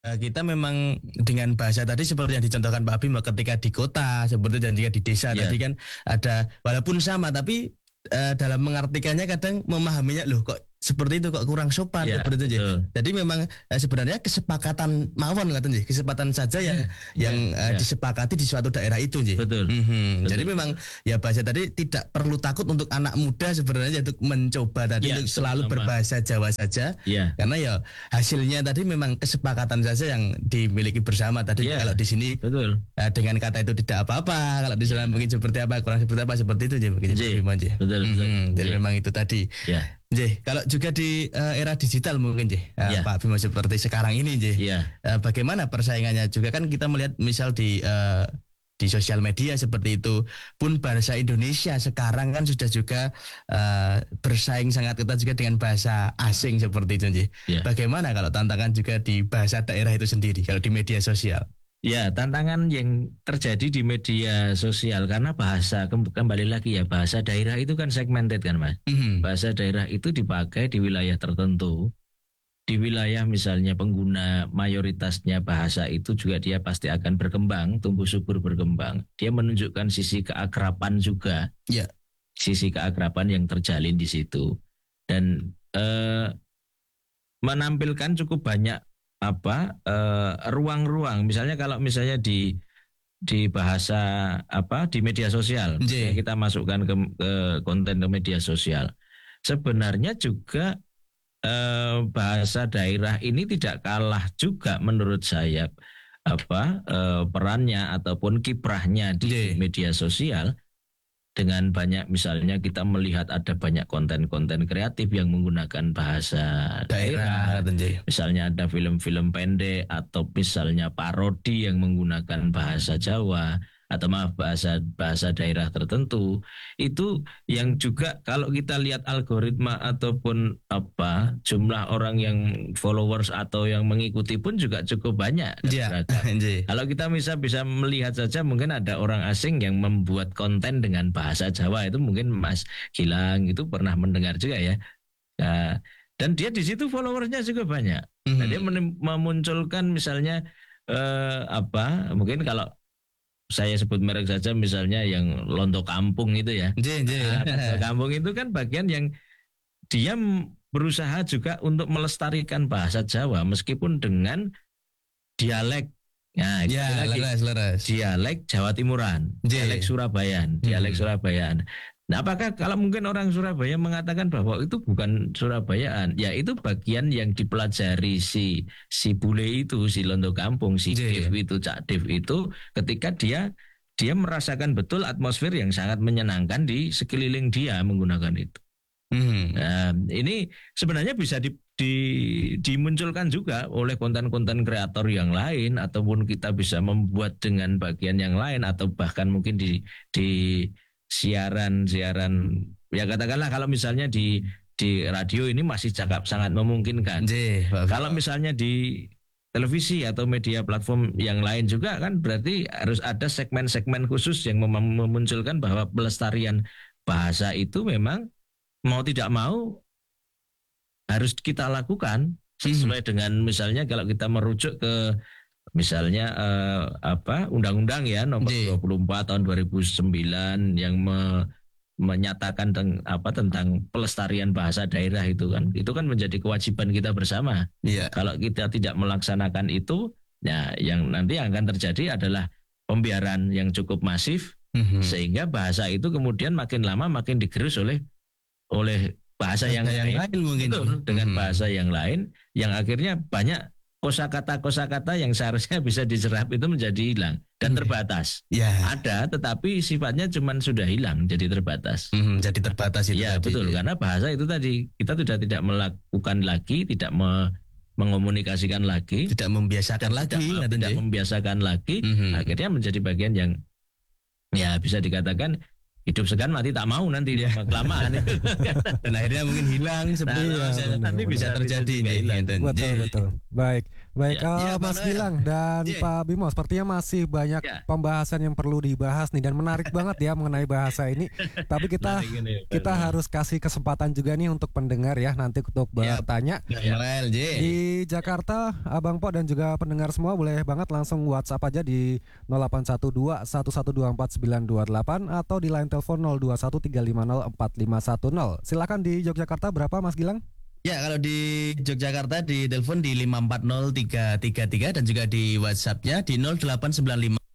Kita memang dengan bahasa tadi seperti yang dicontohkan Pak Bim ketika di kota seperti dan juga di desa tadi kan ada walaupun sama tapi dalam mengartikannya kadang memahaminya loh kok seperti itu kok kurang sopan seperti itu. Jadi memang sebenarnya kesepakatan mawon katanya kesempatan saja yang disepakati di suatu daerah itu Betul. Jadi memang ya bahasa tadi tidak perlu takut untuk anak muda sebenarnya untuk mencoba tadi untuk selalu berbahasa Jawa saja. Karena ya hasilnya tadi memang kesepakatan saja yang dimiliki bersama tadi kalau di sini dengan kata itu tidak apa-apa, kalau di sana mungkin seperti apa kurang seperti apa seperti itu mungkin. Betul. Jadi memang itu tadi. Kalau juga di era digital mungkin Pak Bimo seperti sekarang ini bagaimana persaingannya juga kan kita melihat misal di sosial media seperti itu pun bahasa Indonesia sekarang kan sudah juga bersaing sangat ketat juga dengan bahasa asing seperti itu Bagaimana kalau tantangan juga di bahasa daerah itu sendiri kalau di media sosial? Ya, tantangan yang terjadi di media sosial karena bahasa kembali lagi bahasa daerah itu kan segmented kan Mas. Bahasa daerah itu dipakai di wilayah tertentu. Di wilayah misalnya pengguna mayoritasnya bahasa itu juga dia pasti akan berkembang, tumbuh subur berkembang. Dia menunjukkan sisi keakraban juga. Sisi keakraban yang terjalin di situ. Dan menampilkan cukup banyak ruang-ruang misalnya kalau misalnya di bahasa di media sosial kita masukkan ke konten ke media sosial sebenarnya juga bahasa daerah ini tidak kalah juga menurut saya perannya ataupun kiprahnya di media sosial dengan banyak misalnya kita melihat ada banyak konten-konten kreatif yang menggunakan bahasa daerah. Misalnya ada film-film pendek atau misalnya parodi yang menggunakan bahasa Jawa atau bahasa daerah tertentu. Itu yang juga kalau kita lihat algoritma ataupun jumlah orang yang followers atau yang mengikuti pun juga cukup banyak. Kalau kita bisa melihat saja mungkin ada orang asing yang membuat konten dengan bahasa Jawa itu mungkin Mas Gilang itu pernah mendengar juga ya. Dan dia di situ followersnya juga banyak. Nah, dia memunculkan misalnya mungkin kalau saya sebut merek saja misalnya yang Londo Kampung itu ya. Londo Kampung itu kan bagian yang dia berusaha juga untuk melestarikan bahasa Jawa meskipun dengan dialek. Nah, leres. Dialek Jawa Timuran, dialek Surabayaan. Nah, apakah kalau mungkin orang Surabaya mengatakan bahwa itu bukan Surabayaan, ya itu bagian yang dipelajari si bule itu, si Londo Kampung, si Dev itu, Cak Dev itu, ketika dia merasakan betul atmosfer yang sangat menyenangkan di sekeliling dia menggunakan itu. Nah, ini sebenarnya bisa dimunculkan juga oleh konten-konten kreator yang lain ataupun kita bisa membuat dengan bagian yang lain atau bahkan mungkin di siaran ya katakanlah kalau misalnya di radio ini masih sangat memungkinkan. Kalau misalnya di televisi atau media platform yang lain juga kan berarti harus ada segmen-segmen khusus yang memunculkan bahwa pelestarian bahasa itu memang mau tidak mau harus kita lakukan sesuai dengan misalnya kalau kita merujuk ke misalnya undang-undang ya nomor 24 tahun 2009 yang menyatakan tentang pelestarian bahasa daerah itu kan menjadi kewajiban kita bersama. Kalau kita tidak melaksanakan itu, ya yang nanti akan terjadi adalah pembiaran yang cukup masif sehingga bahasa itu kemudian makin lama makin digerus oleh bahasa yang lain mungkin dengan bahasa yang lain yang akhirnya banyak kosakata yang seharusnya bisa diserap itu menjadi hilang dan terbatas. Ada tetapi sifatnya cuma sudah hilang jadi terbatas. Jadi terbatas itu. Betul karena bahasa itu tadi kita sudah tidak melakukan lagi, tidak mengomunikasikan lagi, tidak membiasakan lagi, akhirnya menjadi bagian yang ya bisa dikatakan hidup segan mati tak mau nanti dia kelamaan dan akhirnya mungkin hilang seperti nanti bisa terjadi betul Baik, baik Mas Gilang dan Pak Bimo, sepertinya masih banyak pembahasan yang perlu dibahas nih dan menarik banget ya mengenai bahasa ini. Tapi kita harus kasih kesempatan juga nih untuk pendengar ya nanti untuk bertanya. Di Jakarta, Abang Po dan juga pendengar semua boleh banget langsung WhatsApp aja di 0812 1124 928 atau di line telepon 0213504510. Silakan di Yogyakarta berapa Mas Gilang? Ya, kalau di Yogyakarta di telepon di 540333 dan juga di WhatsApp-nya di 0895